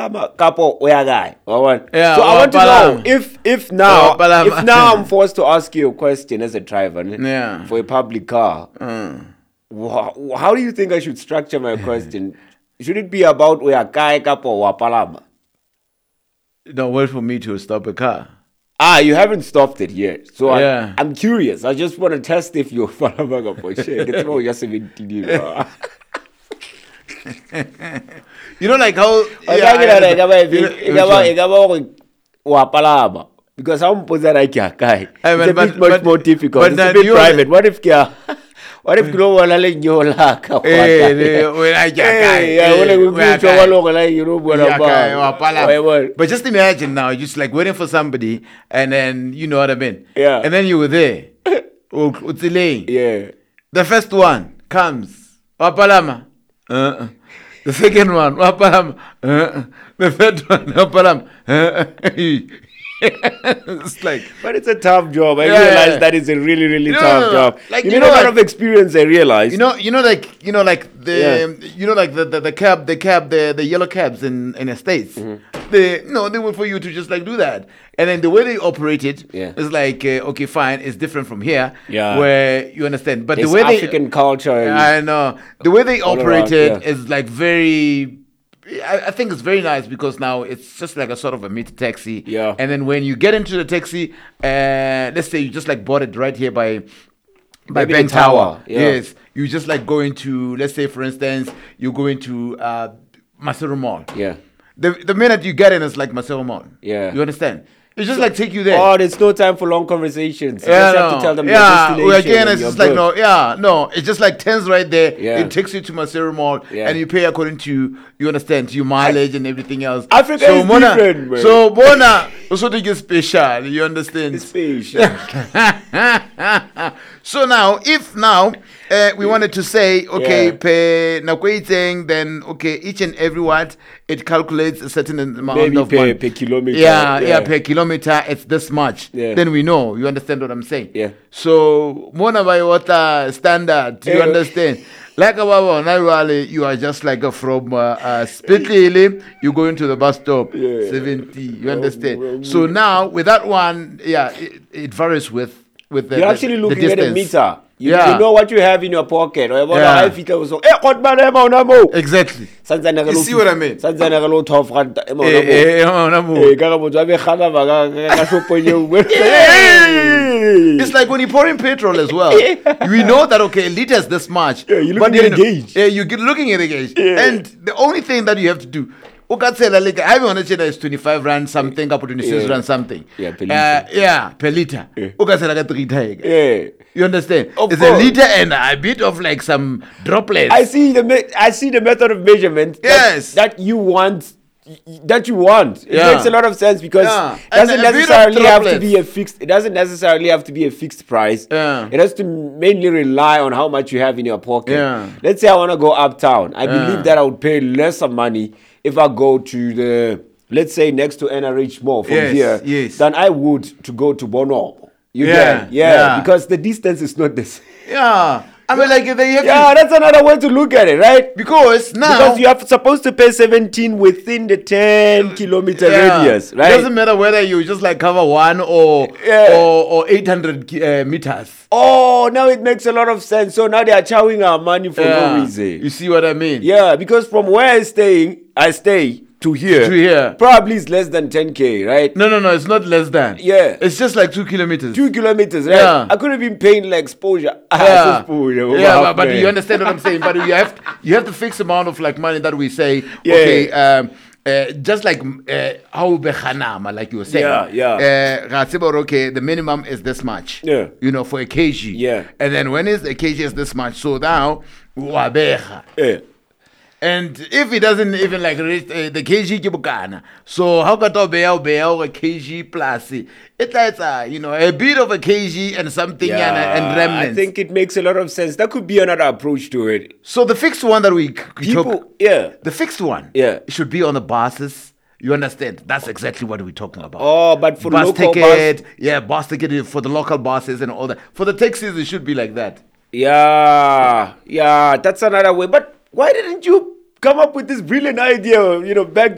Wapalama kapo uyagai. Yeah, So I want to know Wapalama. if now Wapalama. I'm forced to ask you a question as a driver Yeah. for a public car. How do you think I should structure my question? Should it be about uyagai kapo wapalama? Don't wait for me to stop a car. You haven't stopped it yet. So Yeah. I'm curious. I just want to test if you're Falamaga for shit. It's more just 17 years. You know, like how. Wapalama. Because I'm posing like a guy. It's a bit much more difficult. but It's a then bit you- private. What if you don't want to let you lack? But just imagine now, just like waiting for somebody, and then you know what I mean. Yeah. And then you were there. Utsile. Yeah. The first one comes. Wapalama. The second one. Wapalama. The third one. Wapalama. It's like. But it's a tough job. I Yeah. realize that is a really, really tough job. Like, you you need know, a lot like- of experience, I realize. The yellow cabs in the States. They were for you to just like do that. And then the way they operate it is like, okay, fine, it's different from here. Yeah. Where you understand. But It's the way African culture. I know. The way they All operate around, it is like very. I think it's very nice because now it's just like a sort of a meter taxi. Yeah. And then when you get into the taxi, let's say you just like bought it right here by Maybe Ben the tower, Tower. yeah. Yes. You just like go into, let's say for instance, you go into Maseru Mall. Yeah. The minute you get in, it's like Maseru Mall. Yeah. You understand? It's just like take you there. Oh, there's no time for long conversations. You Yeah, just have to tell them your yeah. destination Well, again, and it's you're just like good. no. It's just like tens right there. Yeah. It takes you to Maseru Mall, Yeah. and you pay according to your mileage and everything else. Africa is different, man. So Mona, also to get special. You understand? It's special. So now, if we wanted to say, okay, Yeah. per nakwaiting, then okay, each and every watt it calculates a certain amount Maybe of per money. kilometer. Yeah, per kilometer, it's this much. Yeah. Then we know. You understand what I'm saying? Yeah. So, Mona by water standard. You Yeah. understand? Like you are just like from Spitlele, you go into the bus stop, Yeah. 70. You understand? So now with that one, it varies with the You're actually the looking at a distance. meter. You know what you have in your pocket. Or Yeah. Exactly. You see what I mean? It's like when you pour in petrol as well. We know that okay, a liter is this much. Yeah, you're but looking at the gauge. Yeah, you're looking at the gauge. Yeah. And the only thing that you have to do, like I want to say that it's 25 rand something, up to 26 Yeah. rand something. Yeah, per liter. Per liter. Yeah. Yeah. You understand? Of It's course. a liter and a bit of like some droplets. I see the method of measurement Yes. that you want. It Yeah. makes a lot of sense because Yeah. it doesn't And a bit of necessarily have to droplets. be a fixed. It doesn't necessarily have to be a fixed price. Yeah. It has to mainly rely on how much you have in your pocket. Yeah. Let's say I want to go uptown. I Yeah. believe that I would pay lesser money if I go to the, let's say, next to NRH Mall from Yes, here yes. than I would to go to Bono. You Yeah, get? yeah. Because the distance is not the same. Yeah. I mean, like they have Yeah, that's another way to look at it, right? because now Because you are supposed to pay 17 within the 10-kilometer radius, right? It doesn't matter whether you just like cover 1 or Yeah. or 800 meters. Oh, now it makes a lot of sense. So now they are chowing our money for no reason. You see what I mean? Yeah, because from where I stay to here, To here. probably is less than 10K, right? No, it's not less than. Yeah. It's just like 2 kilometers. 2 kilometers, right? Yeah. I could have been paying like exposure. Yeah, Exposure, but you understand what I'm saying. But you have the fixed amount of like money that we say. Yeah. Okay, just like how bechanama, like you were saying. Okay, the minimum is this much. Yeah. You know, for a kg. Yeah. And then when is a kg is this much? So now, wabecha. Yeah. And if it doesn't even like reach the kg ke bokana, so how got to be a kg plus it's like a bit of a kg and something and remnants. I think it makes a lot of sense. That could be another approach to it. So the fixed one that we People, took, yeah. the fixed one, Yeah. should be on the buses. You understand? That's exactly what we're talking about. Oh, but for bus local ticket, bus ticket for the local buses and all that. For the taxis, it should be like that. Yeah, that's another way. But why didn't you come up with this brilliant idea, back then?